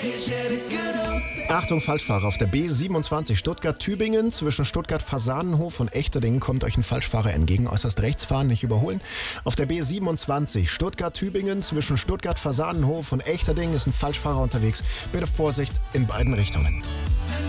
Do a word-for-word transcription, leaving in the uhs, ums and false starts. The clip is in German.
Achtung, Falschfahrer. Auf der B siebenundzwanzig Stuttgart-Tübingen zwischen Stuttgart-Fasanenhof und Echterdingen kommt euch ein Falschfahrer entgegen. Äußerst rechts fahren, nicht überholen. Auf der B siebenundzwanzig Stuttgart-Tübingen zwischen Stuttgart-Fasanenhof und Echterdingen ist ein Falschfahrer unterwegs. Bitte Vorsicht in beiden Richtungen.